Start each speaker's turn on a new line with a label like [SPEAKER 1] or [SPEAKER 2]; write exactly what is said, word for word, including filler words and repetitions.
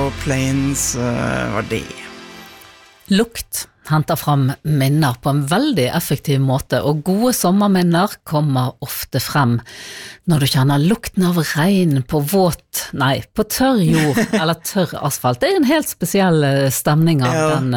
[SPEAKER 1] Plains uh, var det.
[SPEAKER 2] Lukt henter fram minner på en veldig effektiv måte, og gode sommerminner kommer ofte frem når du kjenner lukten av regn på våt, nei, på tørr jord eller tørr asfalt. Det er en helt spesiell stemning av
[SPEAKER 1] Ja.
[SPEAKER 2] den